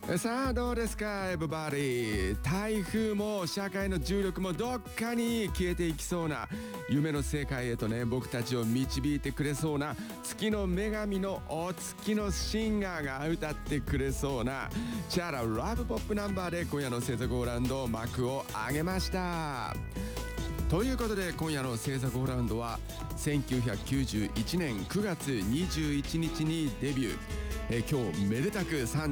さあどうですかエブバディ。台風も社会の重力もどっかに消えていきそうな夢の世界へとね、僕たちを導いてくれそうな月の女神のお月のシンガーが歌ってくれそうなチャララブポップナンバーで今夜の制作オーラウンド幕を上げました。ということで今夜の制作オーラウンドは1991年9月21日にデビュー。今日めでたく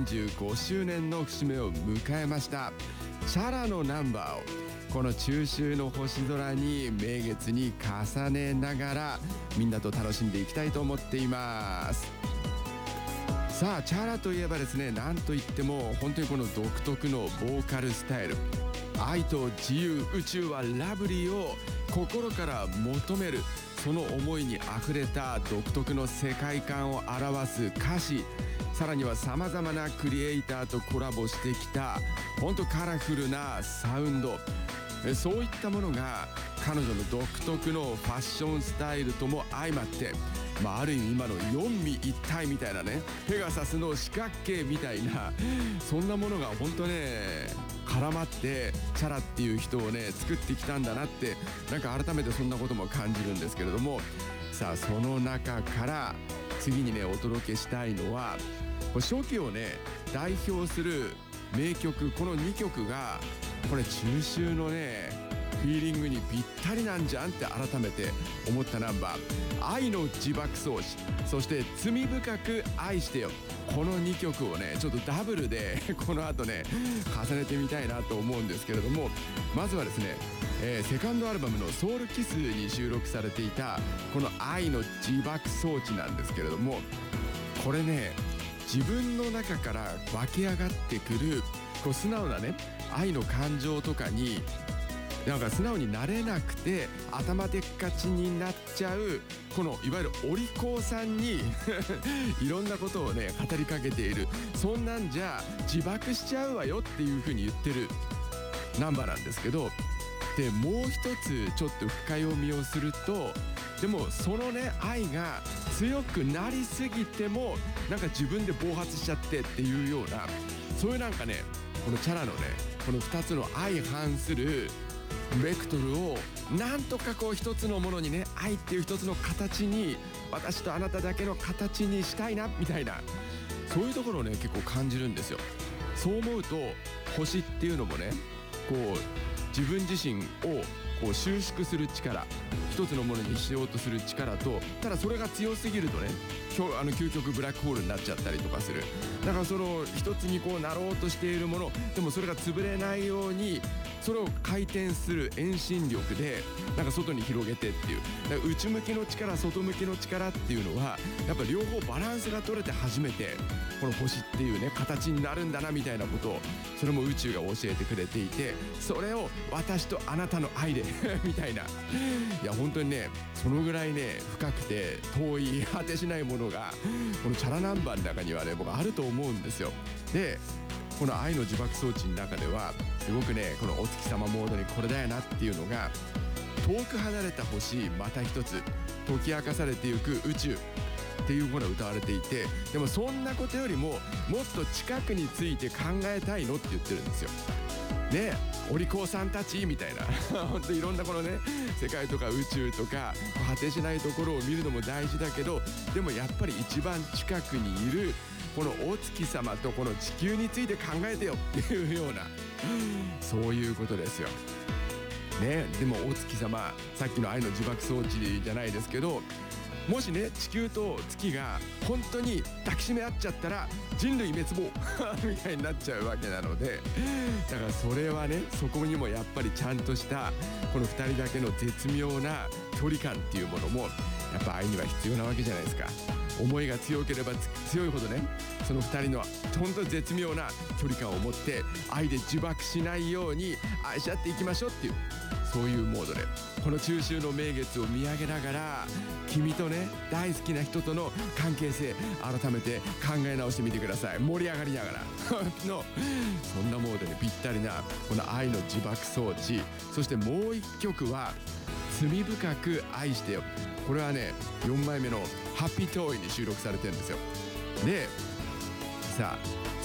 35周年の節目を迎えましたチャラのナンバーをこの中秋の星空に名月に重ねながらみんなと楽しんでいきたいと思っています。さあチャラといえばですね、なんといっても本当にこの独特のボーカルスタイル、愛と自由宇宙はラブリーを心から求める、その思いにあふれた独特の世界観を表す歌詞、さらにはさまざまなクリエイターとコラボしてきた本当カラフルなサウンド、そういったものが彼女の独特のファッションスタイルとも相まって、ある意味今の四位一体みたいなね、ペガサスの四角形みたいなそんなものが本当ね絡まってチャラっていう人をね作ってきたんだなって、なんか改めてそんなことも感じるんですけれども、さあその中から次にねお届けしたいのは初期をね代表する名曲、この2曲がこれ中秋のねフィーリングにぴったりなんじゃんって改めて思ったナンバー、愛の自爆装置、そして罪深く愛してよ。この2曲をねちょっとダブルでこの後ね重ねてみたいなと思うんですけれども、まずはですね、セカンドアルバムのソウルキスに収録されていたこの愛の自爆装置なんですけれども、これね自分の中から湧き上がってくるこう素直なね愛の感情とかになんか素直になれなくて頭でっかちになっちゃうこのいわゆるお利口さんにいろんなことをね語りかけている、そんなんじゃ自爆しちゃうわよっていう風に言ってるナンバーなんですけど、でもう一つちょっと深読みをすると、でもそのね愛が強くなりすぎてもなんか自分で暴発しちゃってっていうような、そういうなんかねこのチャラのねこの2つの相反するベクトルをなんとかこう一つのものにね、愛っていう一つの形に、私とあなただけの形にしたいなみたいな、そういうところをね結構感じるんですよ。そう思うと星っていうのもねこう自分自身をこう収縮する力、一つのものにしようとする力と、ただそれが強すぎるとね究極ブラックホールになっちゃったりとかする。だからその一つにこうなろうとしているものでもそれが潰れないようにそれを回転する遠心力でなんか外に広げてっていう、だから内向きの力外向きの力っていうのはやっぱ両方バランスが取れて初めてこの星っていうね形になるんだなみたいなことを、それも宇宙が教えてくれていて、それを私とあなたの愛でみたいな、いや本当にねそのぐらいね深くて遠い果てしないものがこのチャラナンバーの中にはね僕あると思うんですよ。でこの愛の自爆装置の中ではすごくねこのお月様モードにこれだよなっていうのが、遠く離れた星また一つ解き明かされていく宇宙っていうものが歌われていて、でもそんなことよりももっと近くについて考えたいのって言ってるんですよね。お利口さんたちみたいな本当いろんなこのね世界とか宇宙とか果てしないところを見るのも大事だけど、でもやっぱり一番近くにいるこのお月様とこの地球について考えてよっていうようなそういうことですよね。でもお月様、さっきの愛の自爆装置じゃないですけど、もしね地球と月が本当に抱きしめ合っちゃったら人類滅亡みたいになっちゃうわけなので、だからそれはねそこにもやっぱりちゃんとしたこの2人だけの絶妙な距離感っていうものもやっぱ愛には必要なわけじゃないですか。思いが強ければ強いほどねその2人の本当に絶妙な距離感を持って愛で自爆しないように愛し合っていきましょうっていう、そういうモードでこの中秋の名月を見上げながら君とね大好きな人との関係性改めて考え直してみてください。盛り上がりながらのそんなモードにぴったりなこの愛の自爆装置、そしてもう一曲は罪深く愛してよ。これはね4枚目のハッピートーイに収録されてるんですよ。でさあ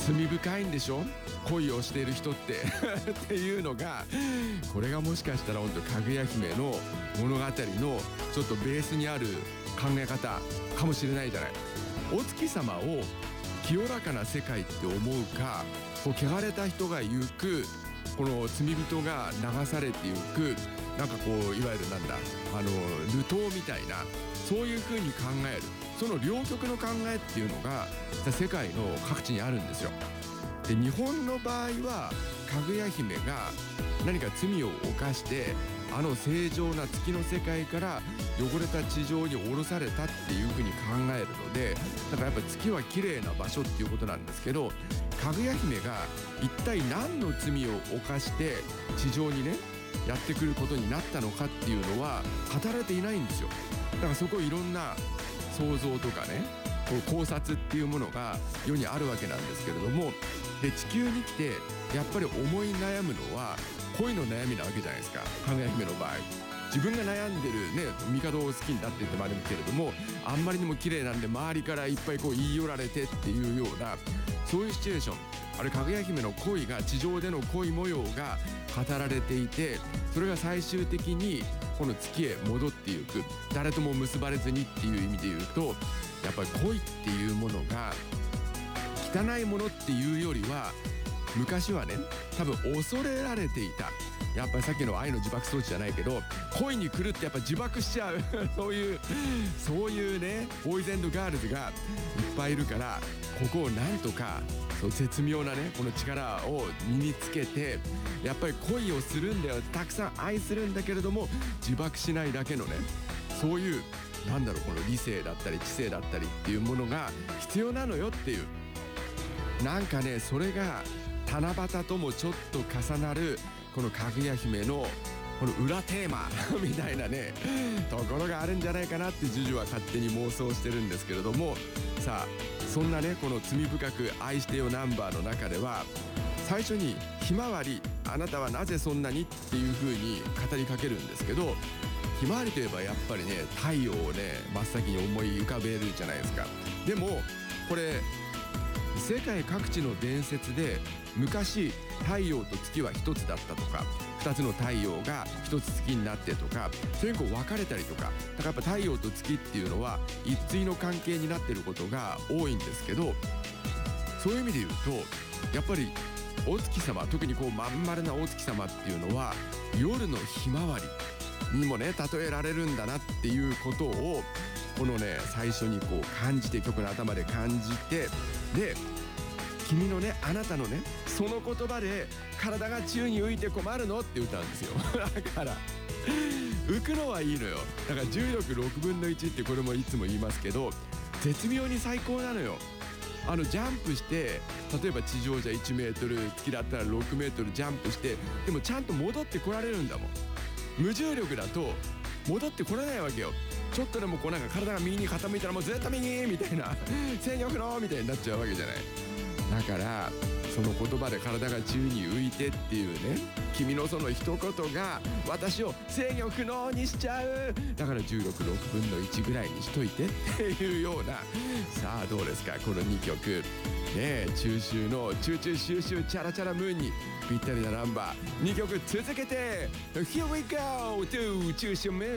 罪深いんでしょ、恋をしている人ってっていうのが、これがもしかしたら本当かぐや姫の物語のちょっとベースにある考え方かもしれないじゃない。お月様を清らかな世界って思うか、こう汚れた人が行くこの罪人が流されていく、なんかこういわゆるなんだ流島みたいな、そういう風に考える、その両極の考えっていうのが世界の各地にあるんですよ。で日本の場合はかぐや姫が何か罪を犯して正常な月の世界から汚れた地上に降ろされたっていう風に考えるので、だからやっぱ月は綺麗な場所っていうことなんですけど、かぐや姫が一体何の罪を犯して地上にねやってくることになったのかっていうのは語られていないんですよ。だからそこいろんな想像とかね、こう考察っていうものが世にあるわけなんですけれども、で地球に来てやっぱり思い悩むのは恋の悩みなわけじゃないですか。かぐや姫の場合、自分が悩んでるね帝を好きになってってもあるけれども、あんまりにも綺麗なんで周りからいっぱいこう言い寄られてっていうような、そういうシチュエーション、あれかぐや姫の恋が、地上での恋模様が語られていて、それが最終的にこの月へ戻っていく、誰とも結ばれずにっていう意味で言うと、やっぱり恋っていうものが汚いものっていうよりは、昔はね多分恐れられていた、やっぱりさっきの愛の自爆装置じゃないけど、恋に来るってやっぱ自爆しちゃうそういうねボーイズ&ガールズがいっぱいいるから、ここをなんとかそう絶妙なねこの力を身につけて、やっぱり恋をするんだよ、たくさん愛するんだけれども自爆しないだけのね、そういうなんだろう、この理性だったり知性だったりっていうものが必要なのよっていう、なんかねそれが七夕ともちょっと重なるこのかぐや姫のこの裏テーマみたいなねところがあるんじゃないかなってジュジュは勝手に妄想してるんですけれども、さあそんなねこの罪深く愛してよナンバーの中では、最初にひまわりあなたはなぜそんなにっていう風に語りかけるんですけど、ひまわりといえばやっぱりね太陽をね真っ先に思い浮かべるじゃないですか。でもこれ世界各地の伝説で、昔太陽と月は一つだったとか、二つの太陽が一つ月になってとか、それにこう分かれたりとか、だからやっぱ太陽と月っていうのは一対の関係になってることが多いんですけど、そういう意味で言うとやっぱりお月様、特にこうまん丸なお月様っていうのは夜のひまわりにもね例えられるんだなっていうことを、このね最初にこう感じて、曲の頭で感じて、で君のねあなたのねその言葉で体が宙に浮いて困るのって歌うんですよだから浮くのはいいのよ。だから重力6分の1ってこれもいつも言いますけど、絶妙に最高なのよ。ジャンプして例えば地上じゃ1メートル、月だったら6メートルジャンプして、でもちゃんと戻ってこられるんだもん。無重力だと戻ってこれないわけよ。ちょっとでもこうなんか体が右に傾いたらもうずっと右みたいな制御不能みたいになっちゃうわけじゃない。だからその言葉で体が宙に浮いてっていうね、君のその一言が私を制御不能にしちゃう。だから重力6分の1ぐらいにしといてっていうような、さあどうですかこの2曲ね、中秋のチューチューシューシューチャラチャラムーンにぴったりなナンバー2曲続けて Here we go to 中秋ムーン。